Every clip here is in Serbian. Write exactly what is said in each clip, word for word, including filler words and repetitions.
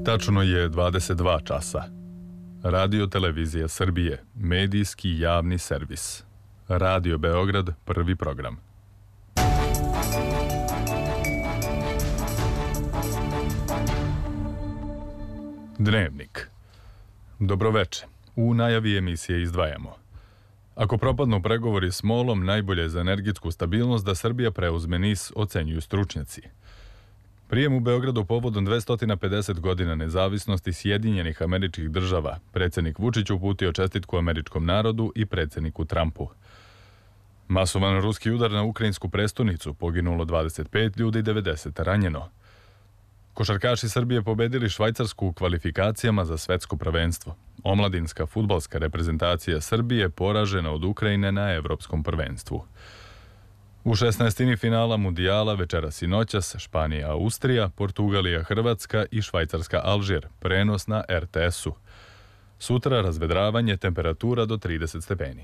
Tačno je dvadeset dva časa. Radio Televizija Srbije, medijski javni servis. Radio Beograd, prvi program. Dnevnik. Dobroveče. U najavi emisije izdvajamo. Ako propadnu pregovori s MOL-om, najbolje je za energetsku stabilnost da Srbija preuzme N I S, ocenjuju stručnjaci. Prijem u Beogradu povodom dvesta pedeset godina nezavisnosti Sjedinjenih Američkih Država, predsjednik Vučić uputio čestitku američkom narodu i predsjedniku Trumpu. Masovan ruski udar na ukrajinsku prestonicu, poginulo dvadeset pet ljudi, devedeset ranjeno. Košarkaši Srbije pobedili Švajcarsku u kvalifikacijama za svetsko prvenstvo. Omladinska fudbalska reprezentacija Srbije poražena od Ukrajine na evropskom prvenstvu. U šesnaestini finala mundijala večeras i noćas Španija Austrija, Portugalija Hrvatska i Švajcarska Alžir, prenos na R T S-u. Sutra razvedravanje, temperatura do trideset stepeni.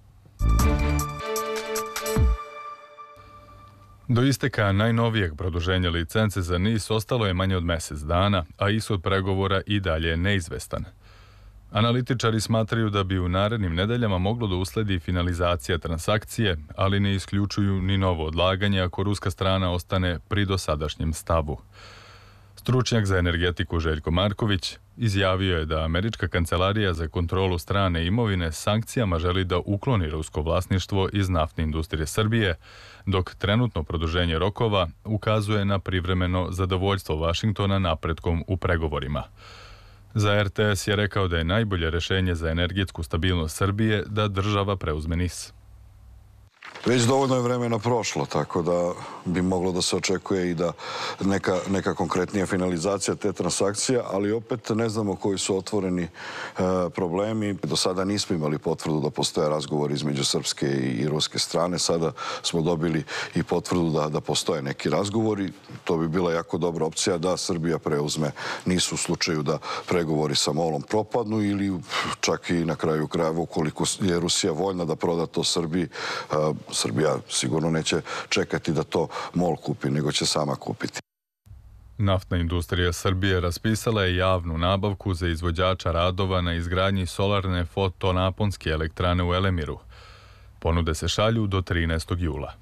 Do isteka najnovijeg produženja licence za N I S ostalo je manje od mjesec dana, a ishod pregovora i dalje je neizvestan. Analitičari smatraju da bi u narednim nedeljama moglo da usledi finalizacija transakcije, ali ne isključuju ni novo odlaganje ako ruska strana ostane pri dosadašnjem stavu. Stručnjak za energetiku Željko Marković izjavio je da Američka kancelarija za kontrolu strane imovine sankcijama želi da ukloni rusko vlasništvo iz naftne industrije Srbije, dok trenutno produženje rokova ukazuje na privremeno zadovoljstvo Vašingtona napretkom u pregovorima. Za R T S je rekao da je najbolje rešenje za energetsku stabilnost Srbije da država preuzme N I S. Već dovoljno je vremena prošlo, tako da bi moglo da se očekuje i da neka, neka konkretnija finalizacija te transakcije, ali opet ne znamo koji su otvoreni e, problemi. Do sada nismo imali potvrdu da postoje razgovor između srpske i, i ruske strane. Sada smo dobili i potvrdu da, da postoje neki razgovori. To bi bila jako dobra opcija da Srbija preuzme N I S u slučaju da pregovori sa MOL-om propadnu ili čak i na kraju krajeva ukoliko je Rusija voljna da proda to Srbiji. E, Srbija sigurno neće čekati da to MOL kupi, nego će sama kupiti. Naftna industrija Srbije raspisala je javnu nabavku za izvođača radova na izgradnji solarne fotonaponske elektrane u Elemiru. Ponude se šalju do trinaestog jula.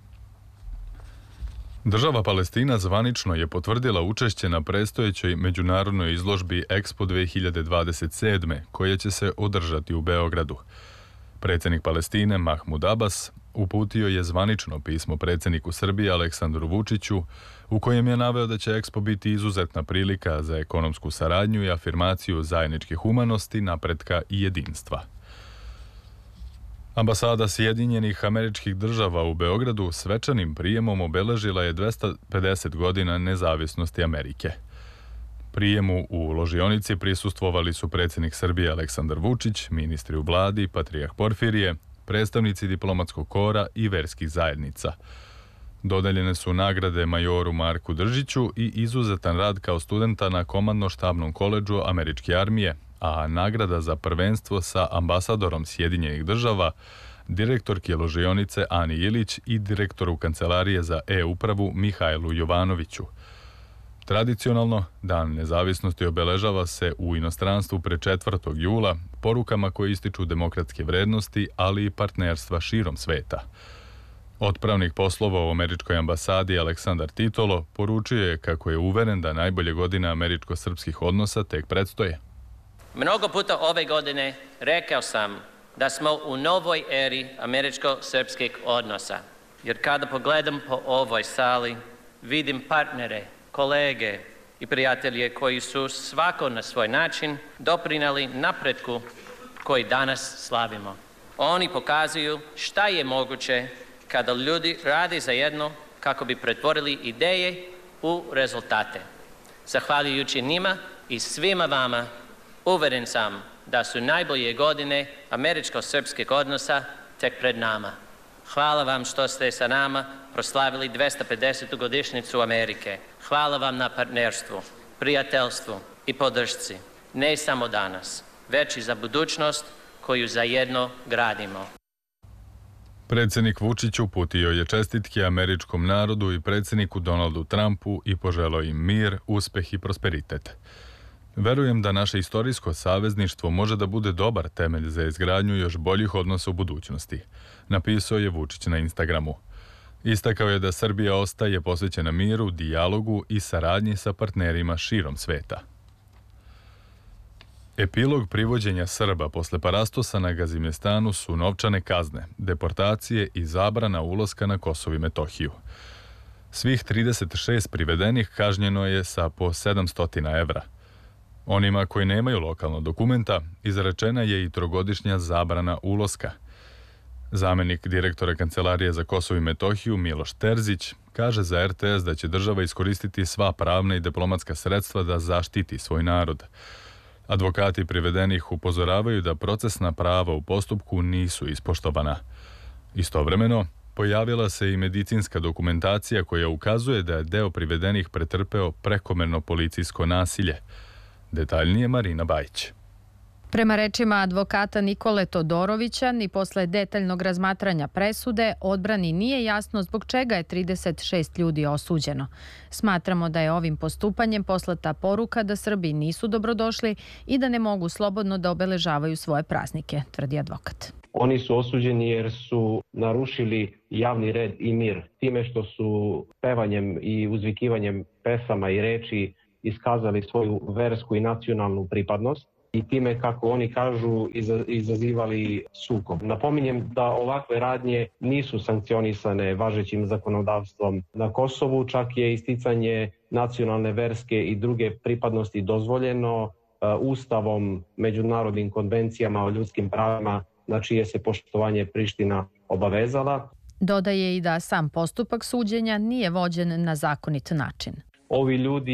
Država Palestina zvanično je potvrdila učešće na predstojećoj međunarodnoj izložbi Expo dve hiljade dvadeset sedme, koja će se održati u Beogradu. Predsjednik Palestine Mahmud Abbas uputio je zvanično pismo predsjedniku Srbije Aleksandru Vučiću, u kojem je naveo da će Expo biti izuzetna prilika za ekonomsku saradnju i afirmaciju zajedničke humanosti, napretka i jedinstva. Ambasada Sjedinjenih Američkih Država u Beogradu svečanim prijemom obeležila je dvesta pedeset godina nezavisnosti Amerike. Prijemu u ložionici prisustvovali su predsjednik Srbije Aleksandar Vučić, ministri u vladi, Patrijah Porfirije, predstavnici diplomatskog kora i verskih zajednica. Dodeljene su nagrade majoru Marku Držiću i izuzetan rad kao studenta na komandno-štabnom koledžu Američke armije, a nagrada za prvenstvo sa ambasadorom Sjedinjenih Država, direktorki ložionice Ani Ilić i direktoru Kancelarije za e-upravu Mihajlu Jovanoviću. Tradicionalno, Dan nezavisnosti obeležava se u inostranstvu pre četvrtog jula porukama koje ističu demokratske vrednosti, ali i partnerstva širom sveta. Otpravnik poslova u američkoj ambasadi Aleksandar Titolo poručio je kako je uveren da najbolje godine američko-srpskih odnosa tek predstoje. Mnogo puta ove godine rekao sam da smo u novoj eri američko-srpskih odnosa, jer kada pogledam po ovoj sali, vidim partnere, kolege i prijatelje koji su svako na svoj način doprinali napretku koji danas slavimo. Oni pokazuju šta je moguće kada ljudi rade zajedno kako bi pretvorili ideje u rezultate. Zahvaljujući njima i svima vama, uveren sam da su najbolje godine američko-srpskih odnosa tek pred nama. Hvala vam što ste sa nama proslavili dvesta pedesetu godišnjicu Amerike. Hvala vam na partnerstvu, prijateljstvu i podršci, ne samo danas, već i za budućnost koju zajedno gradimo. Predsjednik Vučić uputio je čestitke američkom narodu i predsjedniku Donaldu Trumpu i poželao im mir, uspeh i prosperitet. Verujem da naše istorijsko savezništvo može da bude dobar temelj za izgradnju još boljih odnosa u budućnosti, napisao je Vučić na Instagramu. Istakao je da Srbija ostaje posvećena miru, dijalogu i saradnji sa partnerima širom sveta. Epilog privođenja Srba posle parastosa na Gazimestanu su novčane kazne, deportacije i zabrana ulaska na Kosovo i Metohiju. Svih trideset šest privedenih kažnjeno je sa po sedamsto evra. Onima koji nemaju lokalno dokumenta izrečena je i trogodišnja zabrana ulaska. Zamenik direktora Kancelarije za Kosovo i Metohiju Miloš Terzić kaže za er te es da će država iskoristiti sva pravna i diplomatska sredstva da zaštiti svoj narod. Advokati privedenih upozoravaju da procesna prava u postupku nisu ispoštovana. Istovremeno, pojavila se i medicinska dokumentacija koja ukazuje da je deo privedenih pretrpeo prekomerno policijsko nasilje. Detaljnije Marina Bajić. Prema rečima advokata Nikole Todorovića, ni posle detaljnog razmatranja presude, odbrani nije jasno zbog čega je trideset šest ljudi osuđeno. Smatramo da je ovim postupanjem poslata poruka da Srbi nisu dobrodošli i da ne mogu slobodno da obeležavaju svoje praznike, tvrdi advokat. Oni su osuđeni jer su narušili javni red i mir time što su pevanjem i uzvikivanjem pesama i reči iskazali svoju versku i nacionalnu pripadnost i time, kako oni kažu, izazivali sukob. Napominjem da ovakve radnje nisu sankcionisane važećim zakonodavstvom na Kosovu, čak je isticanje nacionalne, verske i druge pripadnosti dozvoljeno Ustavom, međunarodnim konvencijama o ljudskim pravima, na čije se poštovanje Priština obavezala. Dodaje i da sam postupak suđenja nije vođen na zakonit način. Ovi ljudi